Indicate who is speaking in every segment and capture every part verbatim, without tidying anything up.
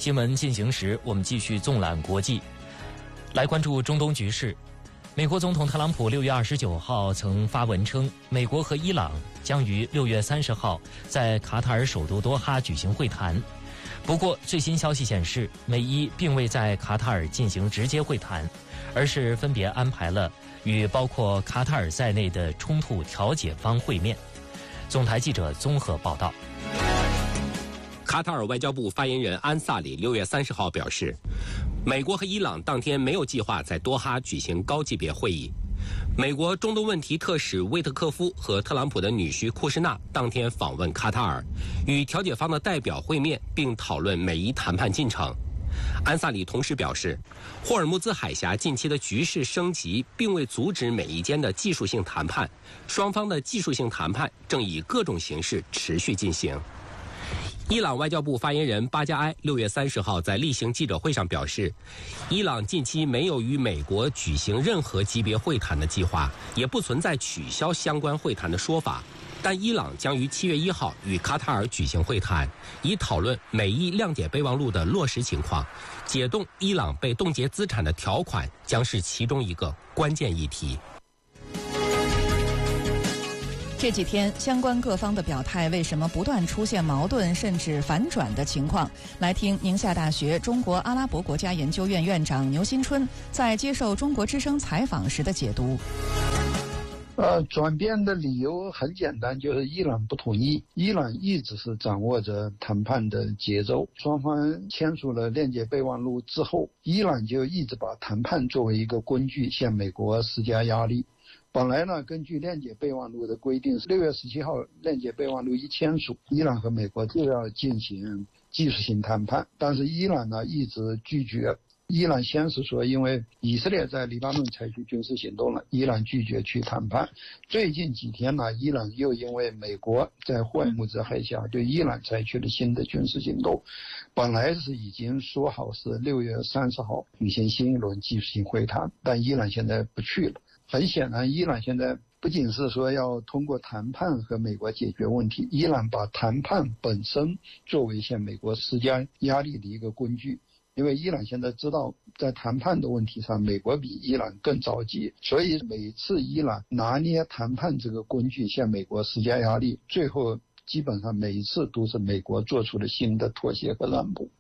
Speaker 1: 新闻进行时，我们继续纵览国际，来关注中东局势。美国总统特朗普六月二十九号曾发文称，美国和伊朗将于六月三十号在卡塔尔首都多哈举行会谈。不过，最新消息显示，美伊并未在卡塔尔进行直接会谈，而是分别安排了与包括卡塔尔在内的冲突调解方会面。总台记者综合报道。
Speaker 2: 卡塔尔外交部发言人安萨里六月三十号表示，美国和伊朗当天没有计划在多哈举行高级别会议。美国中东问题特使威特科夫和特朗普的女婿库什纳当天访问卡塔尔，与调解方的代表会面，并讨论美伊谈判进程。安萨里同时表示，霍尔木兹海峡近期的局势升级并未阻止美伊间的技术性谈判，双方的技术性谈判正以各种形式持续进行。伊朗外交部发言人巴加埃六月三十号在例行记者会上表示，伊朗近期没有与美国举行任何级别会谈的计划，也不存在取消相关会谈的说法，但伊朗将于七月一号与卡塔尔举行会谈，以讨论美伊谅解备忘录的落实情况。解冻伊朗被冻结资产的条款将是其中一个关键议题。
Speaker 3: 这几天，相关各方的表态为什么不断出现矛盾甚至反转的情况？来听宁夏大学中国阿拉伯国家研究院院长牛新春在接受中国之声采访时的解读。
Speaker 4: 呃，转变的理由很简单，就是伊朗不同意。伊朗一直是掌握着谈判的节奏，双方签署了谅解备忘录之后，伊朗就一直把谈判作为一个工具向美国施加压力。本来呢，根据谅解备忘录的规定，六月十七号谅解备忘录一签署，伊朗和美国就要进行技术性谈判，但是伊朗呢一直拒绝。伊朗先是说，因为以色列在黎巴嫩采取军事行动了，伊朗拒绝去谈判。最近几天呢，伊朗又因为美国在霍尔木兹海峡对伊朗采取了新的军事行动，本来是已经说好是六月三十号举行新一轮技术性会谈，但伊朗现在不去了。很显然，伊朗现在不仅是说要通过谈判和美国解决问题，伊朗把谈判本身作为向美国施加压力的一个工具。因为伊朗现在知道，在谈判的问题上，美国比伊朗更着急，所以每次伊朗拿捏谈判这个工具向美国施加压力，最后基本上每一次都是美国做出了新的妥协和让步。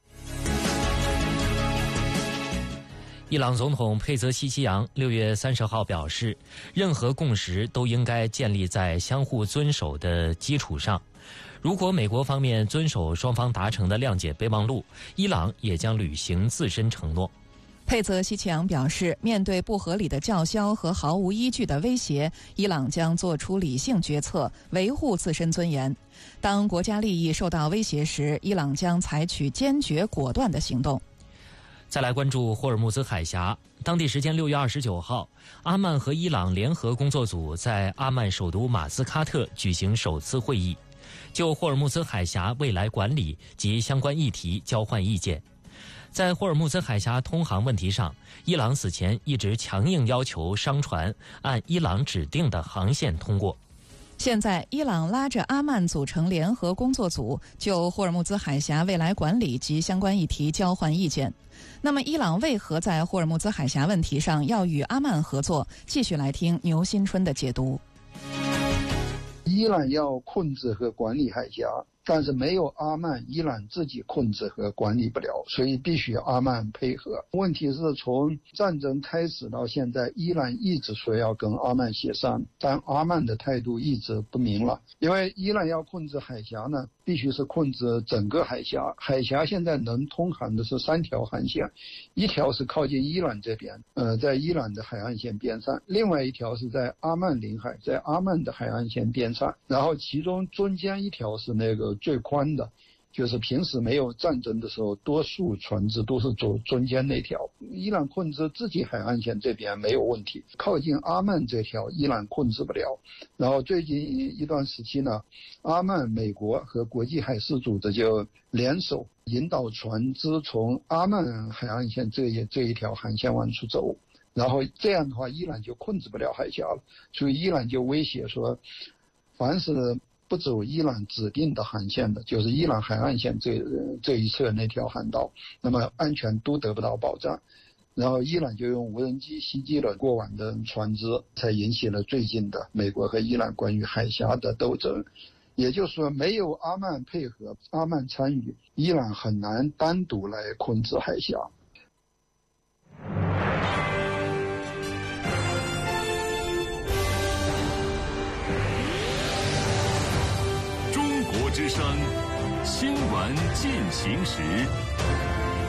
Speaker 1: 伊朗总统佩泽西奇扬六月三十号表示，任何共识都应该建立在相互遵守的基础上。如果美国方面遵守双方达成的谅解备忘录，伊朗也将履行自身承诺。
Speaker 3: 佩泽西奇扬表示，面对不合理的叫嚣和毫无依据的威胁，伊朗将做出理性决策，维护自身尊严。当国家利益受到威胁时，伊朗将采取坚决果断的行动。
Speaker 1: 再来关注霍尔木兹海峡。当地时间六月二十九号，阿曼和伊朗联合工作组在阿曼首都马斯喀特举行首次会议，就霍尔木兹海峡未来管理及相关议题交换意见。在霍尔木兹海峡通航问题上，伊朗此前一直强硬要求商船按伊朗指定的航线通过。
Speaker 3: 现在，伊朗拉着阿曼组成联合工作组，就霍尔木兹海峡未来管理及相关议题交换意见。那么，伊朗为何在霍尔木兹海峡问题上要与阿曼合作？继续来听牛新春的解读。
Speaker 4: 伊朗要控制和管理海峡，但是没有阿曼，伊朗自己控制和管理不了，所以必须阿曼配合。问题是从战争开始到现在，伊朗一直说要跟阿曼协商，但阿曼的态度一直不明朗。因为伊朗要控制海峡呢，必须是控制整个海峡。海峡现在能通航的是三条航线，一条是靠近伊朗这边，呃，在伊朗的海岸线边上；另外一条是在阿曼领海，在阿曼的海岸线边上。然后其中中间一条是那个最宽的，就是平时没有战争的时候，多数船只都是走中间那条。伊朗控制自己海岸线这边没有问题，靠近阿曼这条伊朗控制不了。然后最近一段时期呢，阿曼、美国和国际海事组织就联手引导船只从阿曼海岸线这一这一条航线往出走。然后这样的话，伊朗就控制不了海峡了，所以伊朗就威胁说，凡是不走伊朗指定的航线的，就是伊朗海岸线这这一侧那条航道，那么安全都得不到保障。然后伊朗就用无人机袭击了过往的船只，才引起了最近的美国和伊朗关于海峡的斗争。也就是说，没有阿曼配合、阿曼参与，伊朗很难单独来控制海峡。
Speaker 5: 中国之声，新闻进行时。